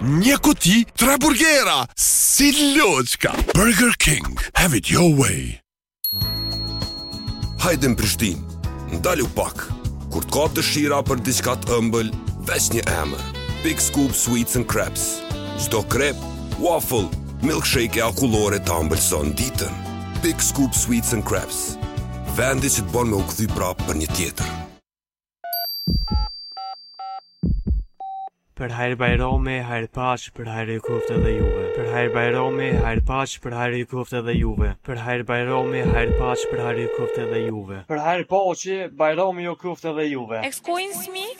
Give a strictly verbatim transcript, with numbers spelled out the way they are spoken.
Një kuti, tre burgera, si loçka. Burger King, have it your way. Hajde në Prishtinë, ndalu pak. Kur të kap dëshira për diçka të ëmbël, veç një emër. Big Scoop Sweets and Crepes. Çdo krep, waffle, milkshake e akullore të ëmbëlson ditën. Big Scoop Sweets and Crepes. Vendi që të bon me u kthy prapë për një tjetër. Për hajrë Bajrami, hajrë paqë, për hajrë i koftë edhe juve. Për hajrë Bajrami, hajrë paqë, për hajrë i koftë edhe juve. Për hajrë Bajrami, hajrë paqë, për hajrë i koftë edhe juve. Për hajrë paqë, Bajrami ju koftë edhe juve. Excuse me?